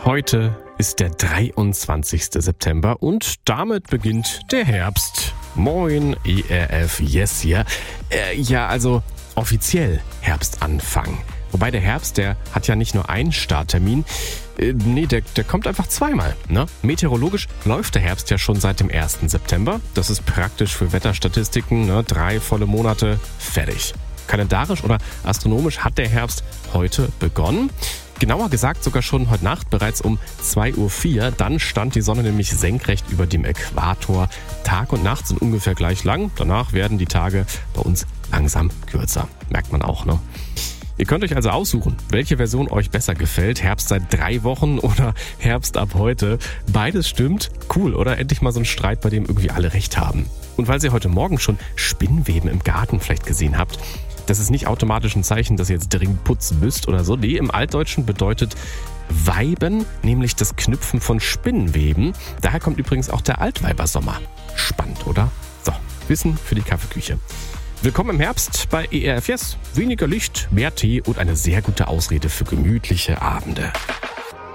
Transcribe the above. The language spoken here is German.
Heute ist der 23. September und damit beginnt der Herbst. Moin, ERF, yes hier. Also offiziell Herbstanfang. Wobei der Herbst, der hat ja nicht nur einen Starttermin. Der kommt einfach zweimal. Ne? Meteorologisch läuft der Herbst ja schon seit dem 1. September. Das ist praktisch für Wetterstatistiken, 3 volle Monate, fertig. Kalendarisch oder astronomisch hat der Herbst heute begonnen. Genauer gesagt sogar schon heute Nacht, bereits um 2:04 Uhr. Dann stand die Sonne nämlich senkrecht über dem Äquator. Tag und Nacht sind ungefähr gleich lang. Danach werden die Tage bei uns langsam kürzer. Merkt man auch, ne? Ihr könnt euch also aussuchen, welche Version euch besser gefällt. Herbst seit 3 Wochen oder Herbst ab heute. Beides stimmt. Cool, oder? Endlich mal so ein Streit, bei dem irgendwie alle recht haben. Und weil ihr heute Morgen schon Spinnweben im Garten vielleicht gesehen habt, das ist nicht automatisch ein Zeichen, dass ihr jetzt dringend putzen müsst oder so. Nee, im Altdeutschen bedeutet Weiben, nämlich das Knüpfen von Spinnweben. Daher kommt übrigens auch der Altweibersommer. Spannend, oder? So, Wissen für die Kaffeeküche. Willkommen im Herbst bei ERF Yes. Weniger Licht, mehr Tee und eine sehr gute Ausrede für gemütliche Abende.